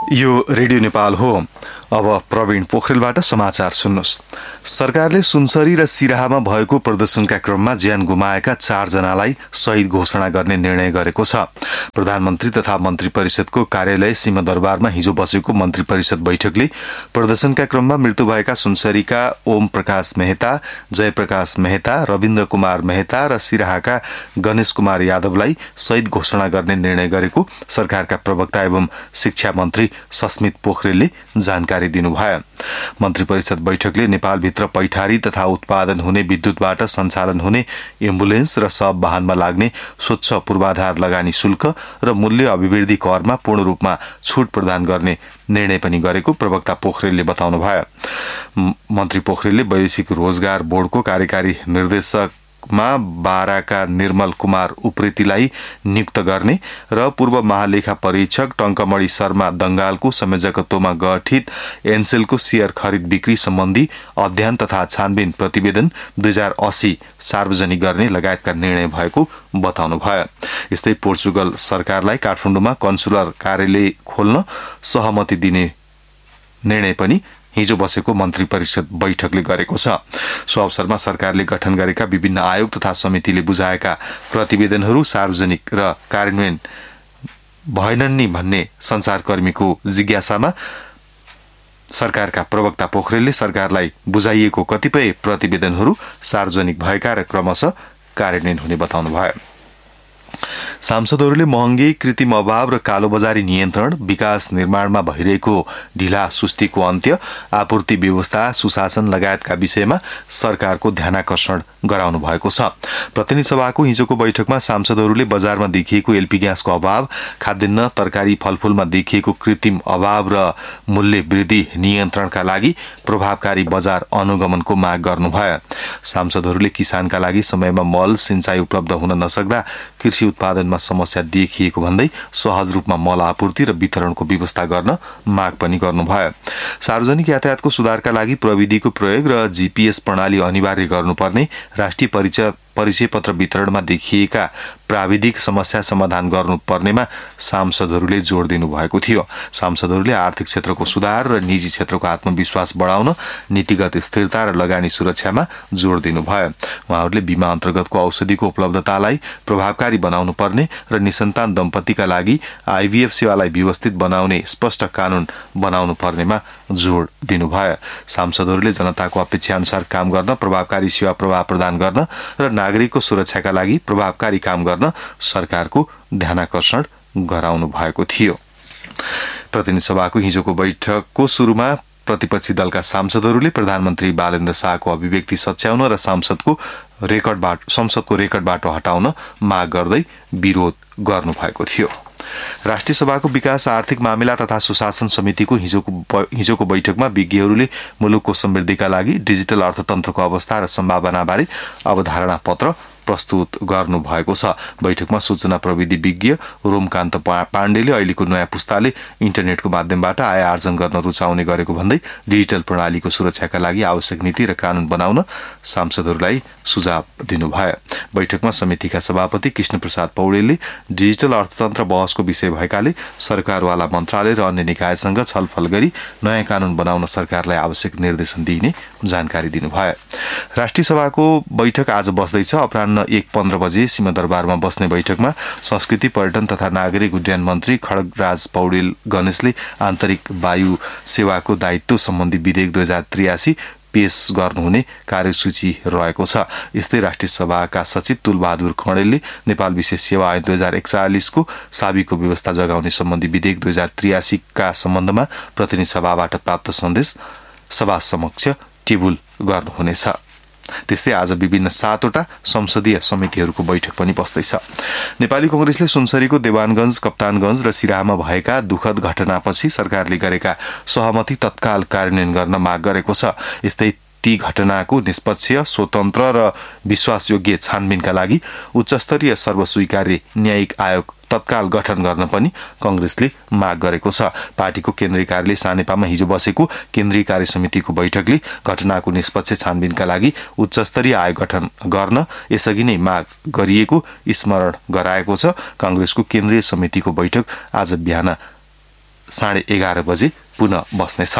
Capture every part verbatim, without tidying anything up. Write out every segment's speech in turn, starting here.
यो रेडियो नेपाल हो। अब प्रवीण पोखरेलबाट समाचार सुन्नुहोस्। सरकारले सुनसरी र सिराहामा भएको प्रदर्शनका क्रममा ज्यान गुमाएका चारजनालाई शहीद घोषणा गर्ने निर्णय गरेको छ। प्रधानमन्त्री तथा मन्त्री परिषदको कार्यालय सिंहदरबारमा हिजो बसेको मन्त्री परिषद बैठकले प्रदर्शनका क्रममा मृत्यु भएका सुनसरीका ओम प्रकाश मेहता, जयप्रकाश मेहता, रविन्द्र कुमार मेहता र सिराहाका गणेश कुमार यादवलाई शहीद घोषणा गर्ने निर्णय गरेको सरकारका प्रवक्ता एवं शिक्षा मन्त्री सस्मित पोखरेलले जानकारी दिनुभयो। मन्त्री परिषद बैठकले नेपालभित्र पैठारी तथा उत्पादन हुने विद्युतबाट सञ्चालन हुने एम्बुलेन्स र सब वाहनमा लाग्ने स्वच्छ पूर्वाधार लगानी शुल्क र मूल्य अभिवृद्धि करमा पूर्ण रूपमा छूट प्रदान गर्ने निर्णय पनि गरेको प्रवक्ता पोखरेलले बताउनुभयो। मन्त्री पोखरेलले वैदेशिक रोजगार बोर्डको कार्यकारी निर्देशक मा बाराका निर्मल कुमार उप्रेतीलाई नियुक्त गर्ने र पूर्व महालेखा परीक्षक टंकमणि शर्मा दंगालको संयोजकत्वमा गठित एनसेलको शेयर खरिद बिक्री सम्बन्धी अध्ययन तथा छानबिन प्रतिवेदन दुई हजार अस्सी सार्वजनिक गर्ने लगायतका निर्णय भएको बताउनुभयो। यस्तै पोर्चुगल सरकारलाई काठमाडौँमा कन्सुलर कार्यालय खोल्न सहमति दिने निर्णय पनि हिजो बसेको मन्त्री परिषद बैठकले गरेको छ। सो अवसरमा सरकारले गठन गरेका विभिन्न आयोग तथा समितिले बुझाएका प्रतिवेदनहरू सार्वजनिक र कार्यान्वयन भएनन् नि भन्ने संचारकर्मीको जिज्ञासामा सरकारका प्रवक्ता पोखरेलले सरकारलाई बुझाइएको कतिपय प्रतिवेदनहरू सार्वजनिक भएका र क्रमशः कार्यान्वयन हुने बताउनुभयो। सांसदहरूले महँगी, कृत्रिम अभाव र कालोबजारी नियन्त्रण, विकास निर्माणमा भइरहेको ढिला सुस्तीको अन्त्य, आपूर्ति व्यवस्था सुशासन लगायतका विषयमा सरकारको ध्यानाकर्षण गराउनु भएको छ। प्रतिनिधि सभाको हिजोको बैठकमा सांसदहरूले बजारमा देखिएको एलपी ग्यासको अभाव, खाद्यान्न, तरकारी, फलफूलमा देखिएको कृत्रिम अभाव र मूल्य वृद्धि नियन्त्रणका लागि प्रभावकारी बजार अनुगमनको माग गर्नुभयो। सांसदहरूले किसानका लागि समयमा मल, सिंचाई उपलब्ध हुन नसक्दा कृषि उत्पादनमा समस्या देखिएको भन्दै सहज रूपमा मल आपूर्ति र वितरणको व्यवस्था गर्न माग पनि गर्नुभयो। सार्वजनिक यातायातको सुधारका लागि प्रविधिको प्रयोग र जीपीएस प्रणाली अनिवार्य गर्नुपर्ने, राष्ट्रिय परिचय परिचय पत्र वितरणमा देखिएका प्राविधिक समस्या समाधान गर्नुपर्नेमा सांसदहरूले जोड़ दिनु भएको थियो। सांसदहरूले आर्थिक क्षेत्रको सुधार र निजी क्षेत्रको आत्मविश्वास बढाउन, नीतिगत स्थिरता र लगानी सुरक्षामा जोड़ दिनुभयो। उहाँहरूले बीमा अन्तर्गतको औषधिको उपलब्धतालाई प्रभावकारी बनाउनु पर्ने र निसन्तान दम्पतिका लागि आईभीएफ सेवालाई व्यवस्थित बनाउने स्पष्ट कानून बनाउनु पर्नेमा जोड़ दिनुभयो। सांसदहरूले जनताको अपेक्षा अनुसार काम गर्न, प्रभावकारी सेवा प्रवाह प्रदान गर्न र नागरिकको सुरक्षाका लागि प्रभावकारी काम गर्न सरकारको ध्यानाकर्षण गराउनु भएको थियो। प्रतिनिधि सभाको हिजोको बैठकको सुरुमा प्रतिपक्षी दलका सांसदहरूले प्रधानमन्त्री बालेन्द्र शाहको अभिव्यक्ति सच्याउन र सांसदको रेकर्डबाट संसदको रेकर्डबाट हटाउन माग गर्दै विरोध गर्नु भएको थियो। राष्ट्रिय सभाको विकास, आर्थिक मामिला तथा सुशासन समितिको हिजोको हिजोको बैठकमा विज्ञहरूले मुलुकको समृद्धिका लागि डिजिटल अर्थतन्त्रको अवस्था र सम्भावनाबारे अवधारणा पत्र प्रस्तुत गर्नु भएको छ। बैठकमा सूचना प्रविधि विज्ञ रोमकान्त पाण्डेले अहिलेको नयाँ पुस्ताले इन्टरनेटको माध्यमबाट आय आर्जन गर्न रुचाउने गरेको भन्दै डिजिटल प्रणालीको सुरक्षाका लागि आवश्यक नीति र कानून बनाउन सांसदहरूलाई सुझाव दिनुभयो। बैठकमा समितिका सभापति कृष्ण प्रसाद पौडेलले डिजिटल अर्थतन्त्र बहसको विषय भएकाले सरकारवाला मन्त्रालय र अन्य निकायसँग छलफल गरी नयाँ कानून बनाउन सरकारलाई आवश्यक निर्देशन दिइने जानकारी दिनुभयो। राष्ट्रिय सभाको बैठक आज बस्दैछ। अपराह्न एक पन्ध्र बजे सिंहदरबारमा बस्ने बैठकमा संस्कृति, पर्यटन तथा नागरिक उड्डयन मन्त्री खड्गराज पौडेल गणेशले आन्तरिक वायु सेवाको दायित्व सम्बन्धी विधेयक दुई हजार त्रियासी पेश गर्नुहुने कार्यसूची रहेको छ। यस्तै राष्ट्रिय सभाका सचिव तुलबहादुर कणेलले नेपाल विशेष सेवा ऐन दुई हजार एकचालिसको साबिको व्यवस्था जगाउने सम्बन्धी विधेयक दुई हजार त्रियासीका सम्बन्धमा प्रतिनिधि सभाबाट प्राप्त सन्देश सभा समक्ष टेबुल गर्नुहुनेछ। त्यस्तै आज विभिन्न सातवटा संसदीय समितिहरूको बैठक पनि बस्दैछ। नेपाली कांग्रेसले सुनसरीको देवानगञ्ज, कप्तानगञ्ज र सिराहामा भएका दुखद घटनापछि सरकारले गरेका सहमति तत्काल कार्यान्वयन गर्न माग गरेको छ। यस्तै ती घटनाको निष्पक्ष, स्वतन्त्र र विश्वासयोग्य छानबिनका लागि उच्चस्तरीय सर्वस्वीकार्य न्यायिक आयोग तत्काल गठन गर्न पनि कांग्रेसले माग गरेको छ। पार्टीको केन्द्रीय कार्यालय सानेपामा हिजो बसेको केन्द्रीय कार्य समितिको बैठकले घटनाको निष्पक्ष छानबिनका लागि उच्चस्तरीय आयोग गठन गर्न यसअघि नै माग गरिएको स्मरण गराएको छ। कांग्रेसको केन्द्रीय समितिको बैठक आज बिहान साढे एघार बजे पुनः बस्नेछ।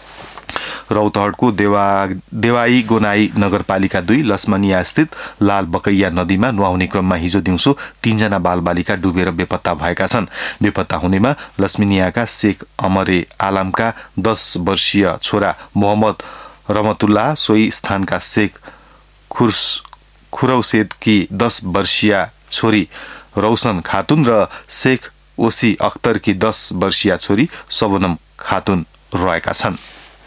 रौतहटको देवा देवाई गोनाई नगरपालिका दुई लसमनिया स्थित लाल बकैया नदीमा नुहाउने क्रममा हिजो दिउँसो तीनजना बालबालिका डुबेर बेपत्ता भएका छन्। बेपत्ता हुनेमा लसमनियाका शेख अमरे आलामका दस वर्षीय छोरा मोहम्मद रमतुल्लाह, सोही स्थानका शेख खुर्स खुरौसेदकी दस वर्षीय छोरी रौशन खातुन र शेख ओसी अख्तरकी दस वर्षीय छोरी सबनम खातुन रहेका छन्।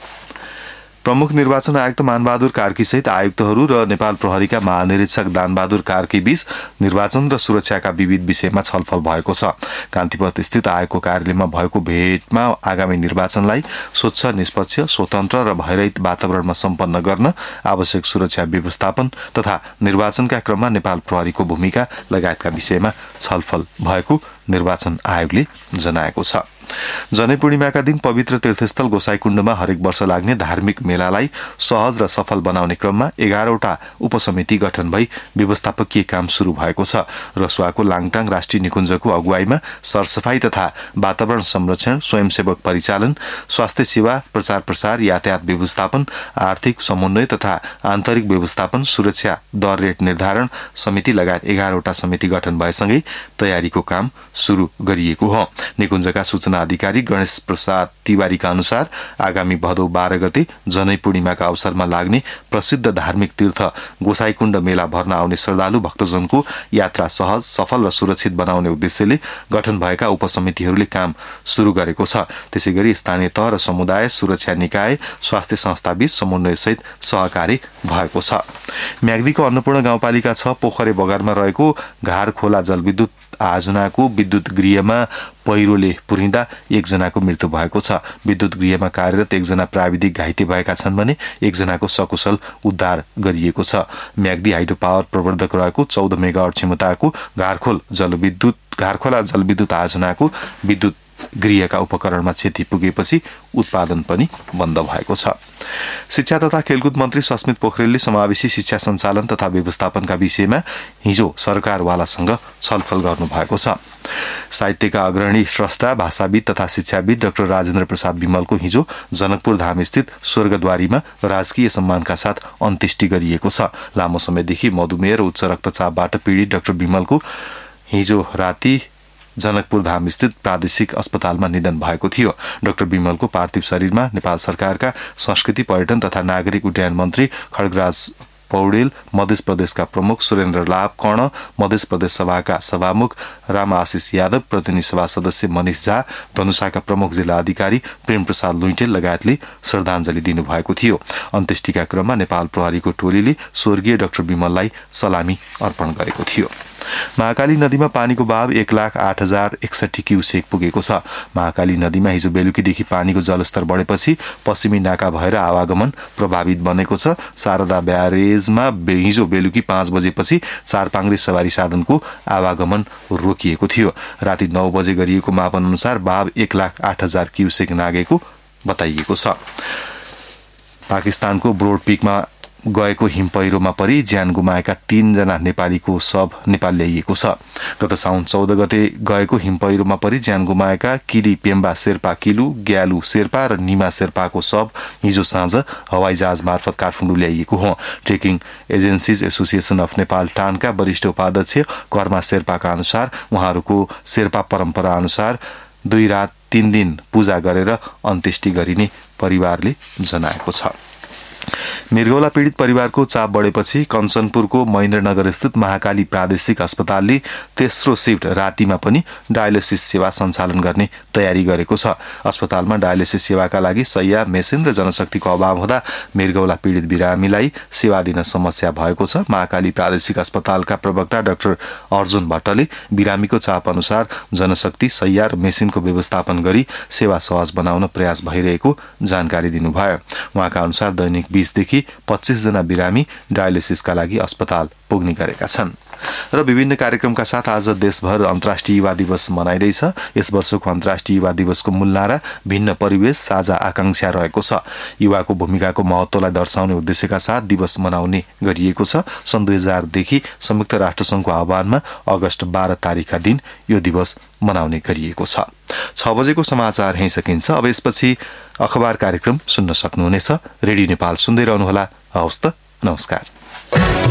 प्रमुख निर्वाचन आयुक्त मानबहादुर कार्की सहित आयुक्तहरू र नेपाल प्रहरीका महानिरीक्षक दानबहादुर कार्की बीच निर्वाचन र सुरक्षाका विविध विषयमा छलफल भएको छ। कान्तिपथ स्थित आयोगको कार्यालयमा भएको भेटमा आगामी निर्वाचनलाई स्वच्छ, निष्पक्ष, स्वतन्त्र र भयरहित वातावरणमा सम्पन्न गर्न आवश्यक सुरक्षा व्यवस्थापन तथा निर्वाचनका क्रममा नेपाल प्रहरीको भूमिका लगायतका विषयमा छलफल भएको निर्वाचन आयोगले जनाएको छ। जनै पूर्णिमाका दिन पवित्र तीर्थस्थल गोसाईकुण्डमा हरेक वर्ष लाग्ने धार्मिक मेलालाई सहज र सफल बनाउने क्रममा एघारवटा उपसमिति गठन भई व्यवस्थापकीय काम शुरू भएको छ। रसुवाको लाङटाङ राष्ट्रिय निकुञ्जको अगुवाईमा सरसफाई तथा वातावरण संरक्षण, स्वयंसेवक परिचालन, स्वास्थ्य सेवा, प्रचार प्रसार, यातायात व्यवस्थापन, आर्थिक समन्वय तथा आन्तरिक व्यवस्थापन, सुरक्षा दर रेट निर्धारण समिति लगायत एघारवटा समिति गठन भएसँगै तयारीको काम शुरू गरिएको हो। निकुञ्जका सूचना अधिकारी गणेश प्रसाद तिवारीका अनुसार आगामी भदौ बाह्र गते जनै पूर्णिमाका अवसरमा लाग्ने प्रसिद्ध धार्मिक तीर्थ गोसाईकुण्ड मेला भर्न आउने श्रद्धालु भक्तजनको यात्रा सहज, सफल र सुरक्षित बनाउने उद्देश्यले गठन भएका उपसमितिहरूले काम शुरू गरेको छ। त्यसैगरी स्थानीय तह र समुदाय, सुरक्षा निकाय, स्वास्थ्य संस्थाबीच समन्वयसहित सहकार्य भएको छ। म्याग्दीको अन्नपूर्ण गाउँपालिका छ पोखरे बगरमा रहेको घार खोला जलविद्युत आयोजनाको विद्युत गृहमा पहिरोले पुरिँदा एकजनाको मृत्यु भएको छ। विद्युत गृहमा कार्यरत एकजना प्राविधिक घाइते भएका छन् भने एकजनाको सकुशल उद्धार गरिएको छ। म्याग्दी हाइड्रो पावर प्रवर्धक रहेको चौध मेगावाट क्षमताको घारखोल जलविद्युत घारखोला जलविद्युत आयोजनाको विद्युत गृहका उपकरणमा क्षति पुगेपछि उत्पादन पनि बन्द भएको छ। शिक्षा तथा खेलकुद मन्त्री सस्मित पोखरेलले समावेशी शिक्षा सञ्चालन तथा व्यवस्थापनका विषयमा हिजो सरकारवालासँग छलफल गर्नुभएको छ। साहित्यका अग्रणी स्रष्टा, भाषाविद तथा शिक्षाविद डाक्टर राजेन्द्र प्रसाद विमलको हिजो जनकपुर धाम स्थित स्वर्गद्वारीमा राजकीय सम्मानका साथ अन्त्येष्टि गरिएको छ। लामो समयदेखि मधुमेह र उच्च रक्तचापबाट पीडित डाक्टर विमलको हिजो राति जनकपुर धाम स्थित प्रादेशिक अस्पतालमा निधन भएको थियो। डाक्टर विमलको पार्थिव शरीरमा नेपाल सरकारका संस्कृति, पर्यटन तथा नागरिक उड्डयन मन्त्री खड्गराज पौडेल, मध्य प्रदेशका प्रमुख सुरेन्द्र लाभ कर्ण, मध्य प्रदेश सभाका सभामुख राम आशिष यादव, प्रतिनिधि सभा सदस्य मनिष झा, धनुषाका प्रमुख जिल्ला अधिकारी प्रेम प्रसाद लुइटेल लगायतले श्रद्धाञ्जली दिनुभएको थियो। अन्त्येष्टिका क्रममा नेपाल प्रहरीको टोलीले स्वर्गीय डाक्टर विमललाई सलामी अर्पण गरेको थियो। महाकाली नदीमा पानीको बहाव एक लाख आठ हजार एकसठी क्युसेक पुगेको छ। महाकाली नदीमा हिजो बेलुकीदेखि पानीको जलस्तर बढेपछि पश्चिमी नाका भएर आवागमन प्रभावित बनेको छ। शारदा ब्यारेजमा हिजो बेलुकी पाँच बजेपछि चार पाङ्ग्रे सवारी साधनको आवागमन रोकिएको थियो। राति नौ बजे गरिएको मापन अनुसार बहाव एक लाख आठ हजार क्युसेक नागेको बताइएको छ। पाकिस्तानको ब्रोड पिकमा गएको हिम पहिरोमा परि ज्यान गुमाएका तीनजना नेपालीको शव नेपाल ल्याइएको छ। गत साउन चौध गते गएको हिम पहिरोमा परि ज्यान गुमाएका किली पेम्बा शेर्पा किलु, ग्यालु शेर्पा र निमा शेर्पाको शव हिजो साँझ हवाईजहाज मार्फत काठमाडौँ ल्याइएको हो। Trekking agencies association of Nepal टानका वरिष्ठ उपाध्यक्ष कर्मा शेर्पाका अनुसार उहाँहरूको शेर्पा परम्परा अनुसार दुई रात तीन दिन पूजा गरेर अन्त्येष्टि गरिने परिवारले जनाएको छ। मृगौला पीडित परिवारको चाप बढेपछि कञ्चनपुरको महेन्द्रनगर स्थित महाकाली प्रादेशिक अस्पतालले तेस्रो शिफ्ट रातिमा पनि डायलिसिस सेवा सञ्चालन गर्ने तयारी गरेको छ। अस्पतालमा डायलिसिस सेवाका लागि शैय्या, मेसिन र जनशक्तिको अभाव हुँदा मृगौला पीडित बिरामीलाई सेवा दिन समस्या भएको छ। महाकाली प्रादेशिक अस्पतालका प्रवक्ता डाक्टर अर्जुन भट्टले बिरामीको चाप अनुसार जनशक्ति, शैय्या र मेसिनको व्यवस्थापन गरी सेवा सहज बनाउन प्रयास भइरहेको जानकारी दिनुभयो। उहाँका अनुसार दैनिक बीसदेखि पच्चीस जना बिरामी डायलिसिसका लागि अस्पताल पुग्ने गरेका छन्। र विभिन्न कार्यक्रमका साथ आज देशभर अन्तर्राष्ट्रिय युवा दिवस मनाइँदैछ। यस वर्षको अन्तर्राष्ट्रिय युवा दिवसको मूल नारा भिन्न परिवेश साझा आकांक्षा रहेको छ। युवाको भूमिकाको महत्त्वलाई दर्शाउने उद्देश्यका साथ दिवस मनाउने गरिएको छ। सन् दुई हजारदेखि संयुक्त राष्ट्रसङ्घको आह्वानमा अगस्त बाह्र तारिकका दिन यो दिवस मनाउने गरिएको छ। छ बजेको समाचार यहीँ सकिन्छ। अब यसपछि अखबार कार्यक्रम सुन्न सक्नुहुनेछ। रेडियो नेपाल सुन्दै रहनुहोला। हवस् त, नमस्कार।